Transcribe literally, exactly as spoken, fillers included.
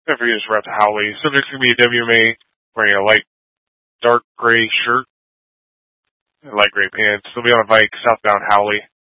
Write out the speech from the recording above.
Don't forget to rep Howley. Subject's going to be a W M A wearing a light dark gray shirt and light gray pants. They'll be on a bike southbound Howley.